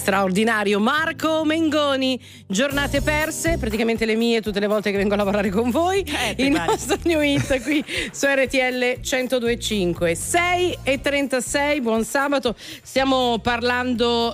straordinario Marco Mengoni. Giornate perse, praticamente le mie tutte le volte che vengo a lavorare con voi. Il nostro new hit qui su RTL 102.5. 6:36, buon sabato. Stiamo parlando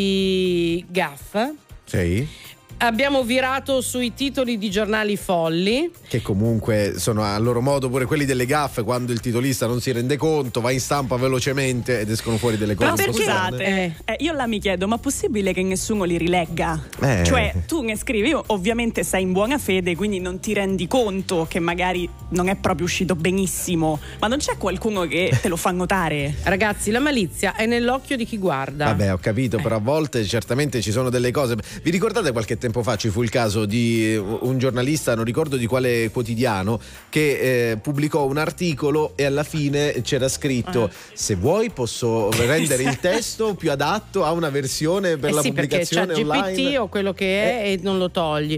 di gaffe. Sì. Abbiamo virato sui titoli di giornali folli, che comunque sono a loro modo pure quelli delle gaffe, quando il titolista non si rende conto, va in stampa velocemente ed escono fuori delle cose. Ma perché? Io là mi chiedo, ma possibile che nessuno li rilegga? Cioè, tu ne scrivi, ovviamente sei in buona fede, quindi non ti rendi conto che magari non è proprio uscito benissimo, ma non c'è qualcuno che te lo fa notare? Ragazzi, la malizia è nell'occhio di chi guarda. Vabbè, ho capito, però a volte certamente ci sono delle cose. Vi ricordate qualche tempo fa ci fu il caso di un giornalista, non ricordo di quale quotidiano, che pubblicò un articolo e alla fine c'era scritto: se vuoi posso rendere il testo più adatto a una versione per la pubblicazione online. Perché c'è GPT o quello che è e non lo togli.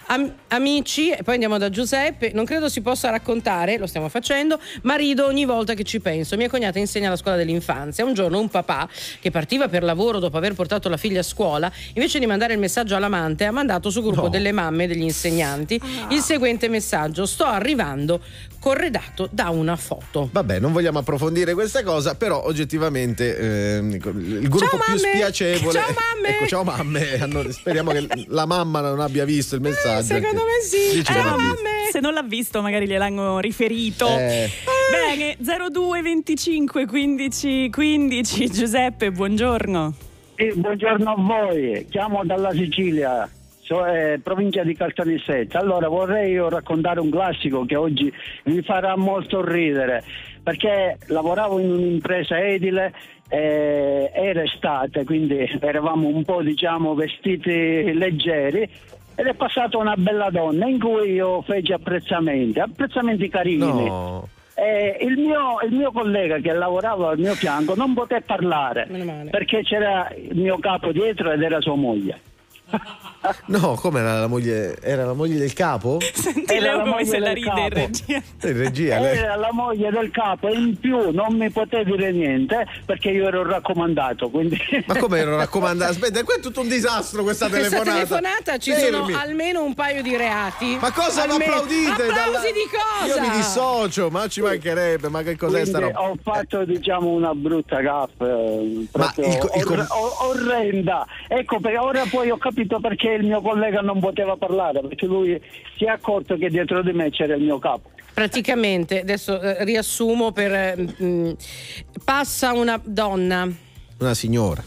Amici, e poi andiamo da Giuseppe. Non credo si possa raccontare, lo stiamo facendo, ma rido ogni volta che ci penso. Mia cognata insegna alla scuola dell'infanzia. Un giorno un papà che partiva per lavoro dopo aver portato la figlia a scuola, invece di mandare il messaggio all'amante, ha mandato sul gruppo delle mamme e degli insegnanti il seguente messaggio: sto arrivando, corredato da una foto. Vabbè, non vogliamo approfondire questa cosa, però oggettivamente il gruppo più spiacevole. Ciao mamme! Ecco, ciao mamme. Speriamo che la mamma non abbia visto il messaggio. Secondo me sì. Ciao mamme! Se non l'ha visto magari gliel'hanno riferito. Bene, 02 25 15 15. Giuseppe, buongiorno. Buongiorno a voi, chiamo dalla Sicilia. Provincia di Caltanissetta. Allora vorrei raccontare un classico che oggi vi farà molto ridere, perché lavoravo in un'impresa edile, era estate, quindi eravamo un po' vestiti leggeri, ed è passata una bella donna in cui io feci apprezzamenti carini. No. Il mio collega che lavorava al mio fianco non poté parlare perché c'era il mio capo dietro ed era sua moglie. No, come era la moglie? Era la moglie del capo? Senti Leo come se la ride in regia. Era la moglie del capo e in più non mi poté dire niente perché io ero raccomandato, quindi... Ma come ero raccomandato? Aspetta, qua è tutto un disastro questa telefonata. Ci sono almeno un paio di reati. Ma cosa applaudite? Applausi di cosa? Io mi dissocio, ma ci mancherebbe. Ma che cos'è sta roba? Ho fatto una brutta gaffa orrenda. Ecco, perché ora poi ho capito perché il mio collega non poteva parlare, perché lui si è accorto che dietro di me c'era il mio capo. Praticamente, adesso riassumo passa una donna, una signora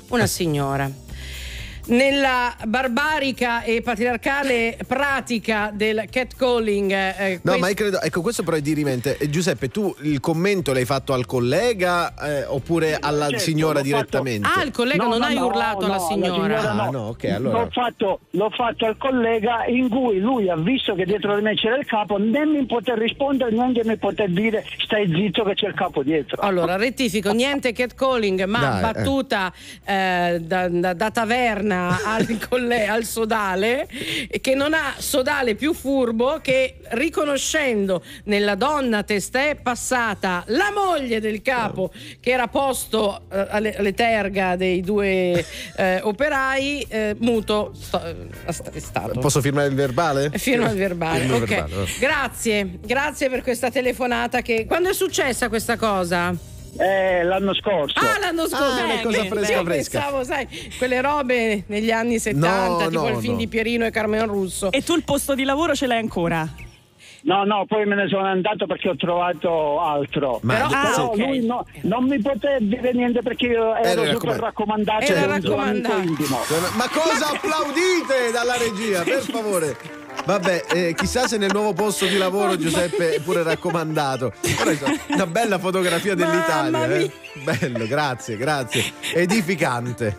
nella barbarica e patriarcale pratica del catcalling. Ma io credo, ecco, questo però è dirimente. Giuseppe, tu il commento l'hai fatto al collega oppure alla signora direttamente? Il collega non hai urlato alla signora. Ok, allora. L'ho fatto al collega, in cui lui ha visto che dietro di me c'era il capo, né mi poté rispondere, neanche mi poté dire stai zitto che c'è il capo dietro. Allora, rettifico, niente catcalling, ma battuta da taverna al sodale, che non ha sodale più furbo che, riconoscendo nella donna testè passata la moglie del capo che era posto alle terga dei due operai, muto è stato. Posso firmare il verbale? Firma il verbale, ok. Grazie per questa telefonata. Quando è successa questa cosa? L'anno scorso. L'anno scorso. È cosa fresca. Pensavo, sai, quelle robe negli anni 70, tipo il film di Pierino e Carmen Russo. E tu il posto di lavoro ce l'hai ancora? No, poi me ne sono andato perché ho trovato altro. Però lui non mi poté dire niente perché io ero super raccomandato. Intimo. Ma cosa applaudite dalla regia, per favore? Vabbè, chissà se nel nuovo posto di lavoro Giuseppe è pure raccomandato. Una bella fotografia dell'Italia. Bello, grazie. Edificante.